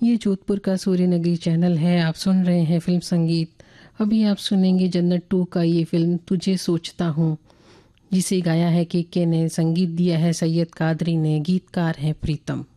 ये जोधपुर का सूर्य नगरी चैनल है। आप सुन रहे हैं फिल्म संगीत। अभी आप सुनेंगे जन्नत 2 का ये फिल्म तुझे सोचता हूँ, जिसे गाया है के ने, संगीत दिया है सैयद कादरी ने, गीतकार हैं प्रीतम।